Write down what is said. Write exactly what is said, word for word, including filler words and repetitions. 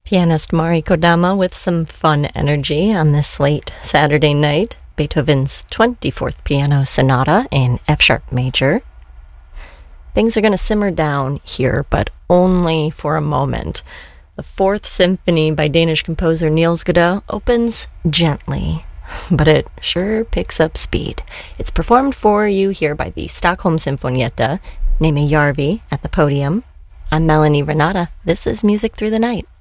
Pianist Mari Kodama with some fun energy on this late Saturday night. Beethoven's twenty-fourth Piano Sonata in F-sharp major. Things are going to simmer down here, but only for a moment. The Fourth Symphony by Danish composer Niels Gade opens gently, but it sure picks up speed. It's performed for you here by the Stockholm Sinfonietta, Nemi Järvi at the podium. I'm Melanie Renata. This is Music Through the Night.